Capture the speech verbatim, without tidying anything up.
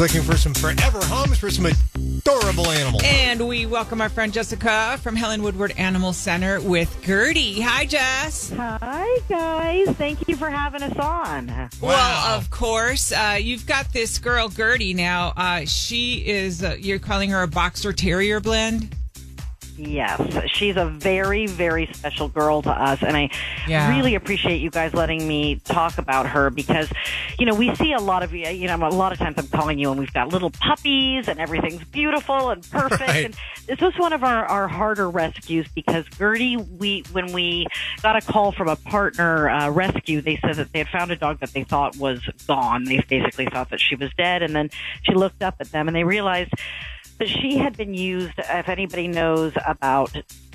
looking for some forever homes for some adorable animals. And we welcome our friend Jessica from Helen Woodward Animal Center with Gertie. Hi, Jess. Hi, guys. Thank you for having us on. Wow. Well, of course. Uh, you've got this girl, Gertie, now. Uh, she is, uh, you're calling her a Boxer Terrier blend? Yes, she's a very, very special girl to us, and I Yeah. really appreciate you guys letting me talk about her because, you know, we see a lot of, you know, a lot of times I'm calling you and we've got little puppies and everything's beautiful and perfect. Right. And this was one of our, our harder rescues because Gertie, we when we got a call from a partner uh, rescue, they said that they had found a dog that they thought was gone. They basically thought that she was dead, and then she looked up at them and they realized that she had been used, if anybody knows about